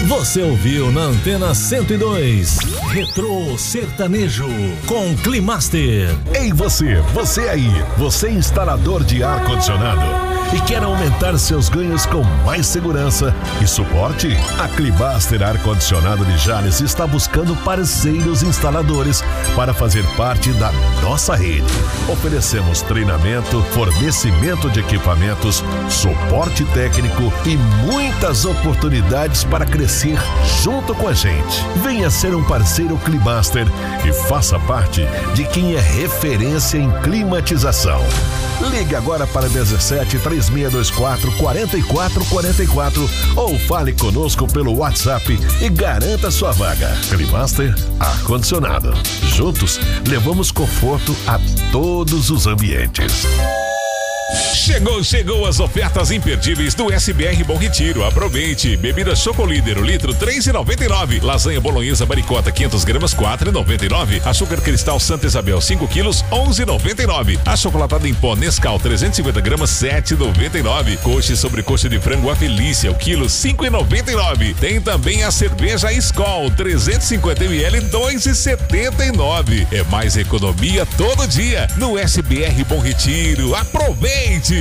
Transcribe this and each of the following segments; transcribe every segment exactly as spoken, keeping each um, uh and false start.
Você ouviu na Antena cento e dois. Retrô Sertanejo com Climaster. Ei você, você aí, você instalador de ar-condicionado e quer aumentar seus ganhos com mais segurança e suporte? A Climaster Ar-Condicionado de Jales está buscando parceiros instaladores para fazer parte da nossa rede. Oferecemos treinamento, fornecimento de equipamentos, suporte técnico e muitas oportunidades para crescer junto com a gente. Venha ser um parceiro Climaster e faça parte de quem é referência em climatização. Ligue agora para dezessete, três seis dois quatro, quatro quatro quatro quatro ou fale conosco pelo WhatsApp e garanta sua vaga. Climaster Ar-Condicionado. Juntos, levamos conforto a todos os ambientes. Chegou, chegou as ofertas imperdíveis do S B R Bom Retiro. Aproveite. Bebida Chocolíder, o litro três e noventa e nove. Lasanha bolonhesa Baricota quinhentas gramas, quatro e noventa e nove. Açúcar Cristal Santa Isabel cinco quilos, onze e noventa e nove. Achocolatada em pó Nescau trezentos e cinquenta gramas, sete e noventa e nove. Coxa e sobrecoxa de frango A Felícia, o quilo cinco e noventa e nove. Tem também a cerveja Skol trezentos e cinquenta mililitros, dois e setenta e nove. É mais economia todo dia no S B R Bom Retiro. Aproveite.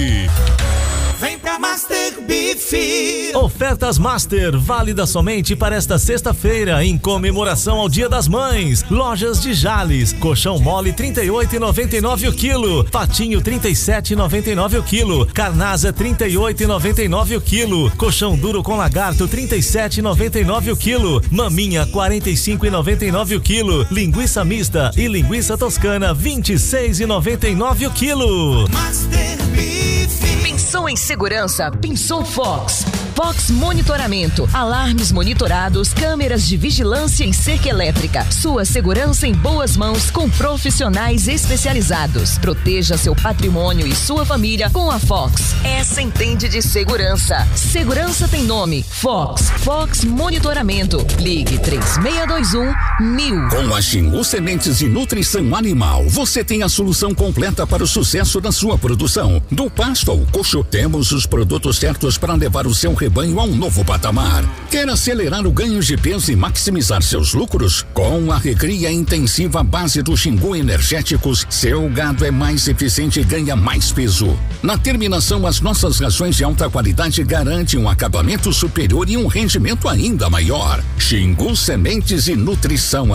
Vem pra Master Beef. Ofertas Master, válida somente para esta sexta-feira, em comemoração ao Dia das Mães. Lojas de Jales, colchão mole trinta e oito e noventa e nove o quilo, patinho trinta e sete e noventa e nove o quilo, carnasa trinta e oito e noventa e nove o quilo, colchão duro com lagarto trinta e sete e noventa e nove o quilo, maminha quarenta e cinco e noventa e nove o quilo, linguiça mista e linguiça toscana vinte e seis e noventa e nove o quilo. Master Beef. Pensou em segurança? Pensou Fox. Fox Monitoramento, alarmes monitorados, câmeras de vigilância em cerca elétrica. Sua segurança em boas mãos com profissionais especializados. Proteja seu patrimônio e sua família com a Fox. Essa entende de segurança. Segurança tem nome. Fox. Fox Monitoramento. Ligue três seis dois um mil. Com a Xingu Sementes e Nutrição Animal, você tem a solução completa para o sucesso da sua produção. Do pasto ao coxo, temos os produtos certos para levar o seu rebanho a um novo patamar. Quer acelerar o ganho de peso e maximizar seus lucros? Com a recria intensiva base do Xingu Energéticos, seu gado é mais eficiente e ganha mais peso. Na terminação, as nossas rações de alta qualidade garantem um acabamento superior e um rendimento ainda maior. Xingu Sementes e Nutrição